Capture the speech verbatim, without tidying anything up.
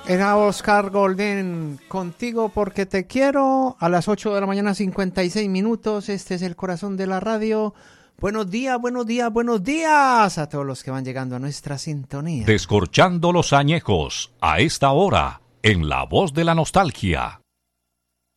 Era Oscar Golden, contigo porque te quiero, a las ocho de la mañana, cincuenta y seis minutos. Este es el corazón de la radio. Buenos días, buenos días, buenos días a todos los que van llegando a nuestra sintonía. Descorchando los añejos, a esta hora, en La Voz de la Nostalgia.